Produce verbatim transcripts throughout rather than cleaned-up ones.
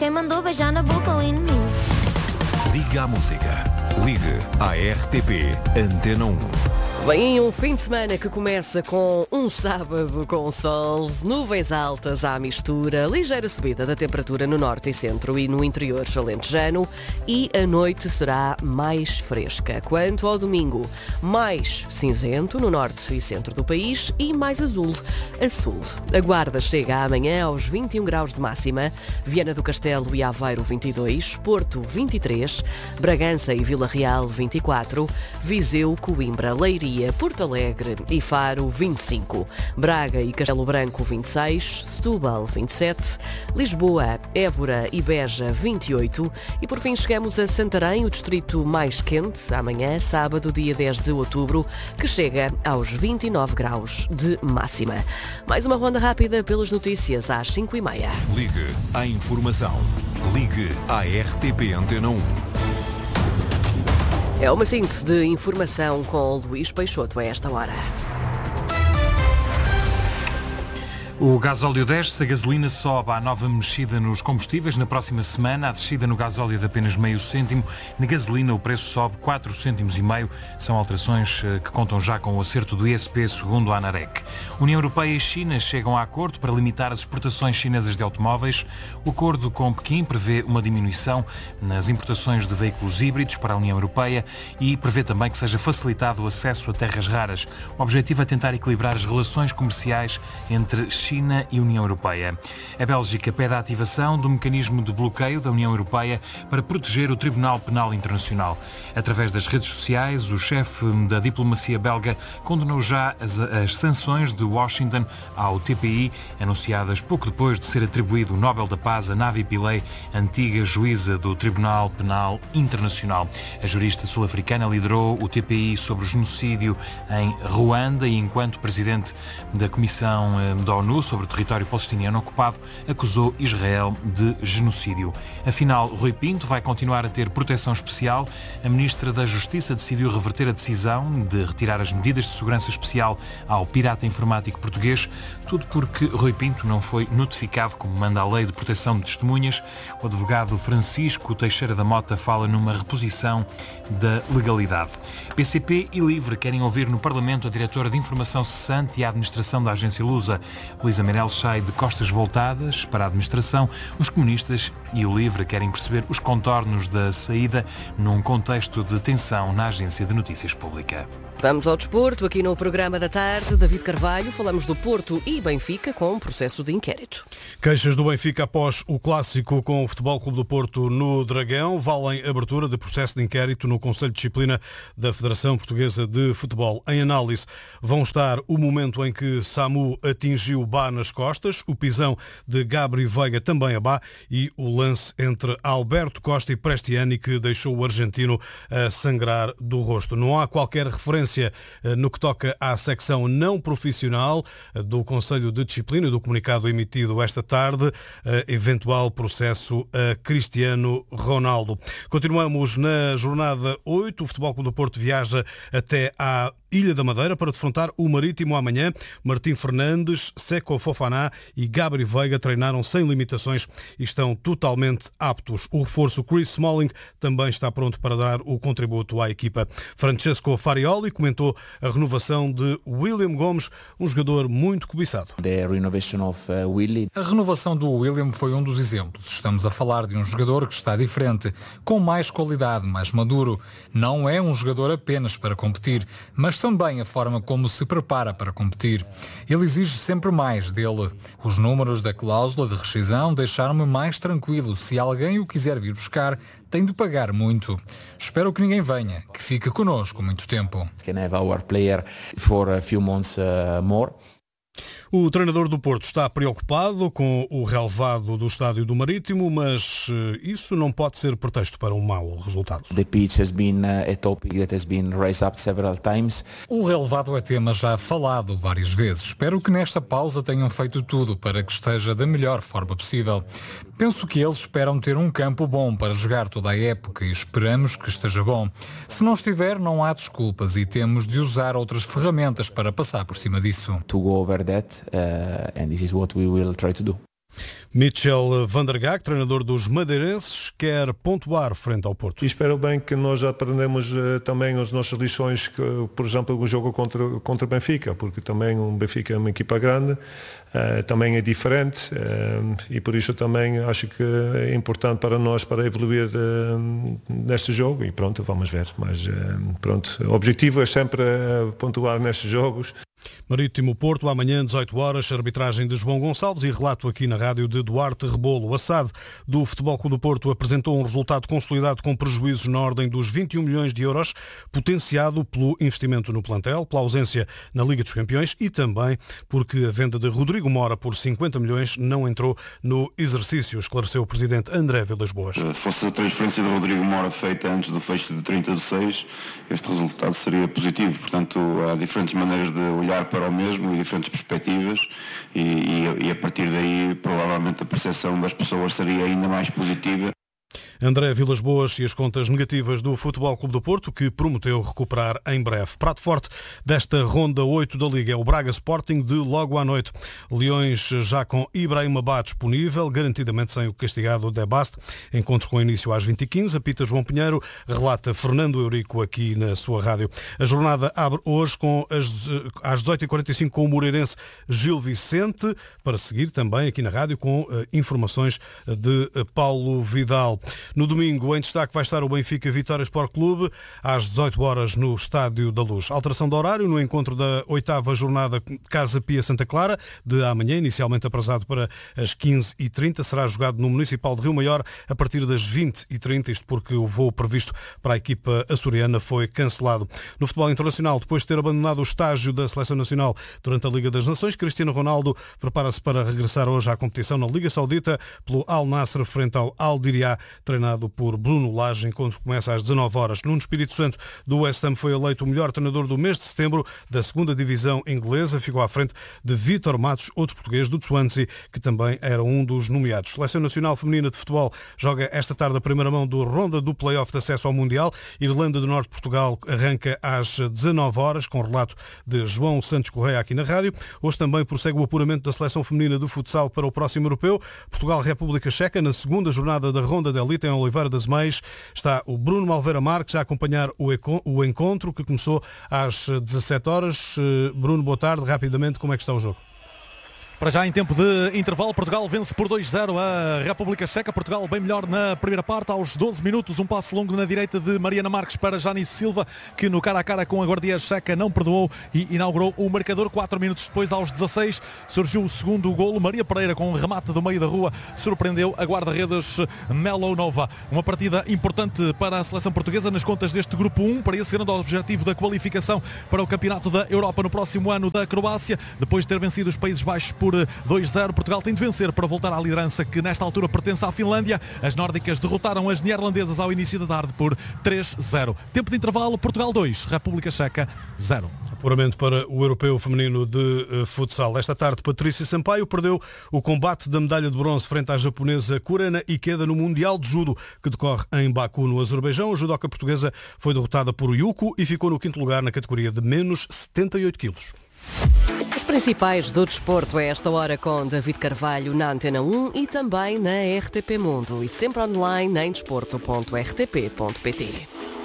quem mandou beijar na boca o inimigo. Liga à música. Ligue à R T P Antena um. Vem um fim de semana que começa com um sábado com sol, nuvens altas à mistura, ligeira subida da temperatura no norte e centro e no interior alentejano e a noite será mais fresca. Quanto ao domingo, mais cinzento no norte e centro do país e mais azul a sul. A Guarda chega amanhã aos vinte e um graus de máxima, Viana do Castelo e Aveiro vinte e dois, Porto vinte e três, Bragança e Vila Real vinte e quatro, Viseu, Coimbra, Leiria, Porto Alegre e Faro vinte e cinco, Braga e Castelo Branco vinte e seis, Setúbal vinte e sete, Lisboa, Évora e Beja vinte e oito e por fim chegamos a Santarém, o distrito mais quente, amanhã, sábado, dia dez de outubro, que chega aos vinte e nove graus de máxima. Mais uma ronda rápida pelas notícias às cinco e meia. Ligue à informação. Ligue à R T P Antena um. É uma síntese de informação com Luís Peixoto a esta hora. O gasóleo desce, a gasolina sobe. Há nova mexida nos combustíveis. Na próxima semana, a descida no gasóleo de apenas meio cêntimo. Na gasolina, o preço sobe quatro cêntimos e meio. São alterações que contam já com o acerto do I S P, segundo a ANAREC. União Europeia e China chegam a acordo para limitar as exportações chinesas de automóveis. O acordo com Pequim prevê uma diminuição nas importações de veículos híbridos para a União Europeia e prevê também que seja facilitado o acesso a terras raras. O objetivo é tentar equilibrar as relações comerciais entre China e União Europeia. A Bélgica pede a ativação do mecanismo de bloqueio da União Europeia para proteger o Tribunal Penal Internacional. Através das redes sociais, o chefe da diplomacia belga condenou já as, as sanções de Washington ao T P I, anunciadas pouco depois de ser atribuído o Nobel da Paz a Navi Pillay, antiga juíza do Tribunal Penal Internacional. A jurista sul-africana liderou o T P I sobre o genocídio em Ruanda e, enquanto presidente da Comissão da ONU sobre o território palestiniano ocupado, acusou Israel de genocídio. Afinal, Rui Pinto vai continuar a ter proteção especial. A Ministra da Justiça decidiu reverter a decisão de retirar as medidas de segurança especial ao pirata informático português, tudo porque Rui Pinto não foi notificado, como manda a Lei de Proteção de Testemunhas. O advogado Francisco Teixeira da Mota fala numa reposição da legalidade. P C P e LIVRE querem ouvir no Parlamento a diretora de Informação Cessante e a administração da agência Lusa. Luísa Meireles sai de costas voltadas para a administração. Os comunistas e o LIVRE querem perceber os contornos da saída num contexto de tensão na agência de notícias pública. Vamos ao desporto, aqui no programa da tarde. David Carvalho, falamos do Porto e Benfica com um processo de inquérito. Queixas do Benfica após o clássico com o Futebol Clube do Porto no Dragão valem abertura de processo de inquérito no Conselho de Disciplina da Federação Portuguesa de Futebol. Em análise vão estar o momento em que Samu atingiu Bá nas costas, o pisão de Gabri Veiga também a Bá e o lance entre Alberto Costa e Prestiani que deixou o argentino a sangrar do rosto. Não há qualquer referência no que toca à secção não profissional do Conselho de Disciplina, do comunicado emitido esta tarde, eventual processo a Cristiano Ronaldo. Continuamos na jornada oito. O Futebol Clube do Porto viaja até à Ilha da Madeira para defrontar o Marítimo amanhã. Martim Fernandes, Seko Fofaná e Gabri Veiga treinaram sem limitações e estão totalmente aptos. O reforço Chris Smalling também está pronto para dar o contributo à equipa. Francesco Farioli comentou a renovação de William Gomes, um jogador muito cobiçado. A renovação do William foi um dos exemplos. Estamos a falar de um jogador que está diferente, com mais qualidade, mais maduro. Não é um jogador apenas para competir, mas também a forma como se prepara para competir. Ele exige sempre mais dele. Os números da cláusula de rescisão deixaram-me mais tranquilo. Se alguém o quiser vir buscar, tem de pagar muito. Espero que ninguém venha, que fique connosco muito tempo. Can have our player for a few months uh, more. O treinador do Porto está preocupado com o relevado do estádio do Marítimo, mas isso não pode ser pretexto para um mau resultado. The pitch has been a topic that has been raised up several times. O relevado é tema já falado várias vezes. Espero que nesta pausa tenham feito tudo para que esteja da melhor forma possível. Penso que eles esperam ter um campo bom para jogar toda a época e esperamos que esteja bom. Se não estiver, não há desculpas e temos de usar outras ferramentas para passar por cima disso. To go over that, uh, and this is what we will try to do. Michel van der Gaag, treinador dos madeirenses, quer pontuar frente ao Porto. E espero bem que nós aprendemos uh, também as nossas lições, que, por exemplo, o jogo contra, contra o Benfica, porque também o Benfica é uma equipa grande, uh, também é diferente uh, e por isso também acho que é importante para nós para evoluir uh, neste jogo e pronto, vamos ver. Mas uh, pronto, o objetivo é sempre uh, pontuar nestes jogos. Marítimo Porto, amanhã, dezoito horas, arbitragem de João Gonçalves e relato aqui na rádio de Duarte Rebolo. O A S A D do Futebol Clube do Porto apresentou um resultado consolidado com prejuízos na ordem dos vinte e um milhões de euros, potenciado pelo investimento no plantel, pela ausência na Liga dos Campeões e também porque a venda de Rodrigo Mora por cinquenta milhões não entrou no exercício, esclareceu o presidente André Vilas Boas. Se fosse a transferência de Rodrigo Mora feita antes do fecho de trinta de seis, este resultado seria positivo. Portanto, há diferentes maneiras de olhar para o mesmo e diferentes perspectivas e, e, e a partir daí provavelmente a percepção das pessoas seria ainda mais positiva. André Vilas Boas e as contas negativas do Futebol Clube do Porto, que prometeu recuperar em breve. Prato forte desta ronda oito da Liga é o Braga Sporting de logo à noite. Leões já com Ibrahim Abá disponível, garantidamente sem o castigado De Bast. Encontro com início às vinte e quinze. Apita João Pinheiro, relata Fernando Eurico aqui na sua rádio. A jornada abre hoje com as, às dezoito e quarenta e cinco com o moreirense Gil Vicente, para seguir também aqui na rádio com uh, informações de uh, Paulo Vidal. No domingo, em destaque, vai estar o Benfica Vitória Sport Clube, às dezoito horas no Estádio da Luz. Alteração de horário no encontro da oitava jornada Casa Pia Santa Clara, de amanhã, inicialmente aprazado para as quinze e trinta, será jogado no Municipal de Rio Maior a partir das vinte e trinta, isto porque o voo previsto para a equipa açoriana foi cancelado. No futebol internacional, depois de ter abandonado o estágio da Seleção Nacional durante a Liga das Nações, Cristiano Ronaldo prepara-se para regressar hoje à competição na Liga Saudita pelo Al Nassr frente ao Al Diriyah, treinado por Bruno Lage. Enquanto começa às dezanove horas. Nuno Espírito Santo do West Ham foi eleito o melhor treinador do mês de setembro da segunda divisão inglesa. Ficou à frente de Vítor Matos, outro português do Swansea, que também era um dos nomeados. Seleção Nacional Feminina de Futebol joga esta tarde a primeira mão do ronda do play-off de acesso ao Mundial. Irlanda do Norte, Portugal, arranca às dezanove horas, com relato de João Santos Correia aqui na rádio. Hoje também prossegue o apuramento da Seleção Feminina de Futsal para o próximo europeu. Portugal-República Checa, na segunda jornada da ronda de elite em Oliveira das Meias. Está o Bruno Malveira Marques a acompanhar o encontro que começou às dezassete horas. Bruno, boa tarde. Rapidamente, como é que está o jogo? Para já em tempo de intervalo, Portugal vence por dois a zero a República Checa. Portugal bem melhor na primeira parte. Aos doze minutos, um passe longo na direita de Mariana Marques para Janice Silva, que no cara a cara com a guardia checa não perdoou e inaugurou o marcador. Quatro minutos depois, aos dezasseis, surgiu o segundo golo. Maria Pereira, com um remate do meio da rua, surpreendeu a guarda-redes Melo Nova. Uma partida importante para a seleção portuguesa nas contas deste grupo um, para esse grande objetivo da qualificação para o Campeonato da Europa no próximo ano da Croácia. Depois de ter vencido os Países Baixos por dois a zero, Portugal tem de vencer para voltar à liderança, que nesta altura pertence à Finlândia. As nórdicas derrotaram as neerlandesas ao início da tarde por três a zero. Tempo de intervalo, Portugal dois, República Checa zero. Apuramento para o Europeu Feminino de uh, Futsal. Esta tarde, Patrícia Sampaio perdeu o combate da medalha de bronze frente à japonesa Kurana Ikeda no Mundial de Judo, que decorre em Baku, no Azerbaijão. A judoca portuguesa foi derrotada por Yuko e ficou no quinto lugar na categoria de menos setenta e oito quilos. Os principais do desporto é esta hora com David Carvalho na Antena um e também na R T P Mundo e sempre online em desporto ponto r t p ponto p t.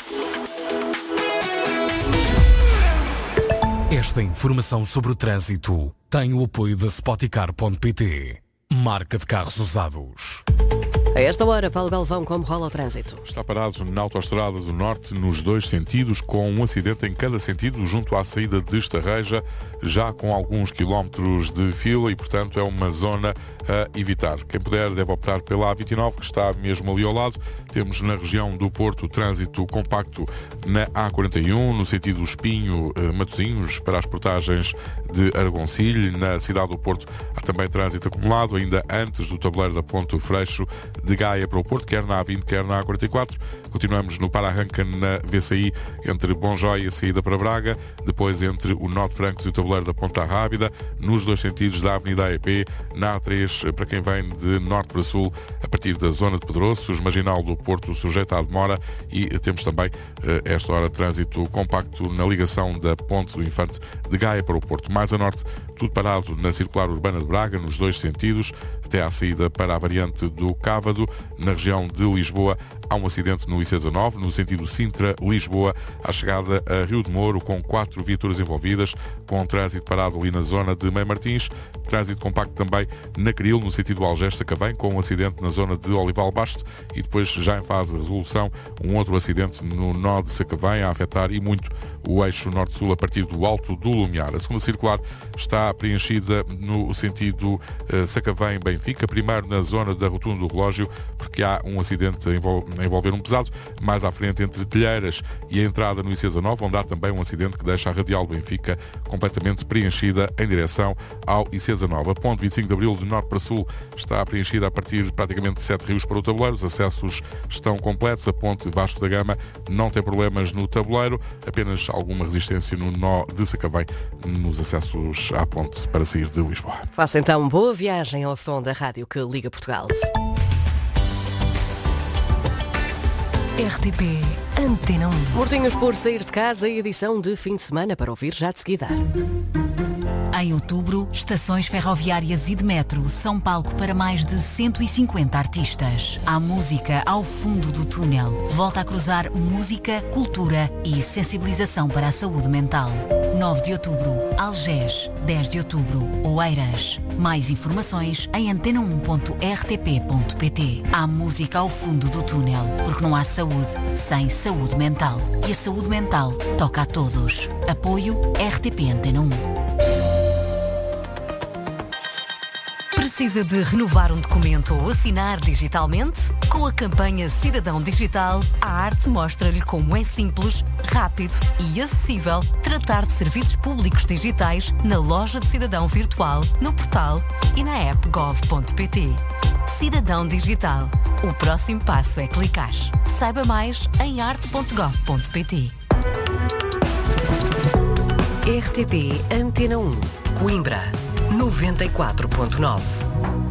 Esta informação sobre o trânsito tem o apoio da Spoticar ponto p t, marca de carros usados. A esta hora, Paulo Galvão, como rola o trânsito? Está parado na Autoestrada do Norte nos dois sentidos, com um acidente em cada sentido, junto à saída de Estarreja, já com alguns quilómetros de fila e, portanto, é uma zona a evitar. Quem puder deve optar pela A vinte e nove, que está mesmo ali ao lado. Temos na região do Porto trânsito compacto na A quarenta e um, no sentido Espinho-Matosinhos, para as portagens de Argoncilho. Na cidade do Porto há também trânsito acumulado, ainda antes do tabuleiro da Ponte Freixo, de Gaia para o Porto, quer na A vinte, quer na A quarenta e quatro. Continuamos no para-arranca na V C I, entre Bonjói e a saída para Braga, depois entre o Norte Francos e o tabuleiro da Ponta Rábida, nos dois sentidos da Avenida A E P, na A três, para quem vem de Norte para Sul, a partir da zona de Pedroços, Marginal do Porto sujeita à demora, e temos também, esta hora, trânsito compacto na ligação da Ponte do Infante de Gaia para o Porto. Mais a norte, tudo parado na circular urbana de Braga, nos dois sentidos, até à saída para a variante do Cávado. Na região de Lisboa, há um acidente no I C dezanove, no sentido Sintra-Lisboa, à chegada a Rio de Moro, com quatro viaturas envolvidas, com trânsito parado ali na zona de Mãe Martins. Trânsito compacto também na Cril, no sentido Algés-Sacavém, com um acidente na zona de Olival Basto. E depois, já em fase de resolução, um outro acidente no nó de Sacavém, a afetar e muito o eixo norte-sul a partir do Alto do Lumiar. A segunda circular está preenchida no sentido uh, Sacavém-Benfica, primeiro na zona da Rotunda do Relógio, porque há um acidente a envol- a envolver um pesado. Mais à frente, entre Telheiras e a entrada no I C dezanove, onde há também um acidente que deixa a Radial Benfica completamente preenchida em direção ao I C dezanove. A ponte vinte e cinco de Abril, de norte para sul, está preenchida a partir de praticamente sete rios para o tabuleiro. Os acessos estão completos. A ponte Vasco da Gama não tem problemas no tabuleiro, apenas alguma resistência no nó de Sacavém nos acessos à ponte para sair de Lisboa. Faça então boa viagem ao som da rádio que liga Portugal. R T P Antena um. Mortinhos por sair de casa e edição de fim de semana para ouvir já de seguida. Em outubro, estações ferroviárias e de metro são palco para mais de cento e cinquenta artistas. Há música ao fundo do túnel. Volta a cruzar música, cultura e sensibilização para a saúde mental. nove de outubro, Algés. dez de outubro, Oeiras. Mais informações em antena um ponto r t p ponto p t. Há música ao fundo do túnel, porque não há saúde sem saúde mental. E a saúde mental toca a todos. Apoio R T P Antena um. Precisa de renovar um documento ou assinar digitalmente? Com a campanha Cidadão Digital, a arte mostra-lhe como é simples, rápido e acessível tratar de serviços públicos digitais na loja de cidadão virtual, no portal e na app gov ponto p t. Cidadão Digital. O próximo passo é clicar. Saiba mais em arte ponto gov ponto p t. R T P Antena um, Coimbra, noventa e quatro ponto nove.